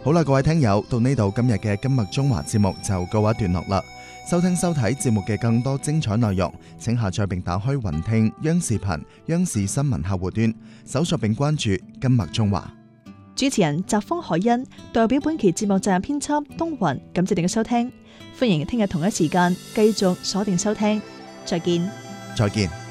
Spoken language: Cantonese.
好啦，各位聽友，到呢度今日嘅今麥中華節目就告一段落啦。收聽收睇節目嘅更多精彩內容，請下載並打開雲聽央視頻央視新聞客戶端，搜索並關注今麥中華。 主持人澤峰海欣代表本期節目責任編輯東雲，感謝你嘅收聽，歡迎聽日同一時間繼續鎖定收聽，再見。 再見。